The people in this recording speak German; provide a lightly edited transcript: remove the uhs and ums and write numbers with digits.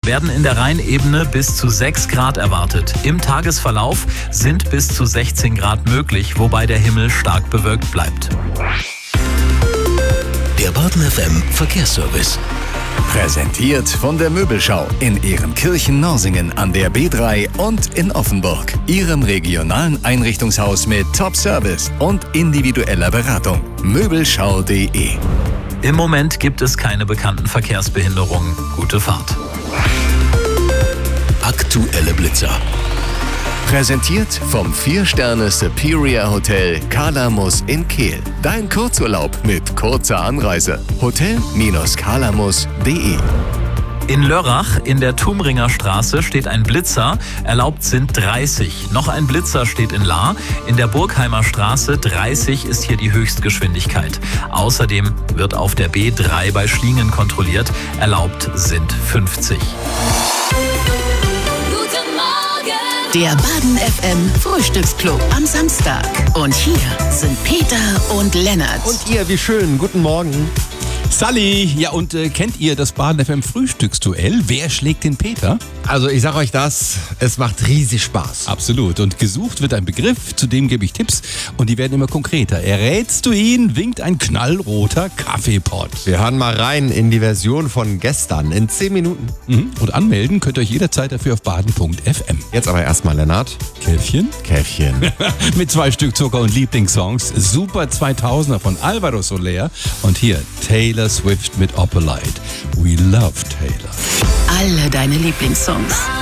werden in der Rheinebene bis zu 6 Grad erwartet. Im Tagesverlauf sind bis zu 16 Grad möglich, wobei der Himmel stark bewölkt bleibt. Der Baden FM Verkehrsservice. Präsentiert von der Möbelschau in Ehrenkirchen-Norsingen an der B3 und in Offenburg. Ihrem regionalen Einrichtungshaus mit Top-Service und individueller Beratung. Möbelschau.de. Im Moment gibt es keine bekannten Verkehrsbehinderungen. Gute Fahrt. Aktuelle Blitzer. Präsentiert vom 4-Sterne Superior Hotel Kalamus in Kehl. Dein Kurzurlaub mit kurzer Anreise. Hotel-kalamus.de. In Lörrach in der Tumringer Straße steht ein Blitzer, erlaubt sind 30. Noch ein Blitzer steht in Lahr. In der Burgheimer Straße 30 ist hier die Höchstgeschwindigkeit. Außerdem wird auf der B3 bei Schlingen kontrolliert, erlaubt sind 50. Der Baden FM Frühstücksclub am Samstag. Und hier sind Peter und Lennart. Und ihr, wie schön. Guten Morgen. Sally, ja und kennt ihr das Baden FM Frühstücksduell? Wer schlägt den Peter? Also ich sag euch das, es macht riesig Spaß. Absolut. Und gesucht wird ein Begriff, zu dem gebe ich Tipps und die werden immer konkreter. Errätst du ihn, winkt ein knallroter Kaffeepott. Wir hören mal rein in die Version von gestern in 10 Minuten. Und anmelden könnt ihr euch jederzeit dafür auf baden.fm. Jetzt aber erstmal Lennart. Käffchen? Käffchen. Mit 2 Stück Zucker und Lieblingssongs. Super 2000er von Alvaro Soler. Und hier Taylor Swift mit Opalite. We love Taylor. Alle deine Lieblingssongs.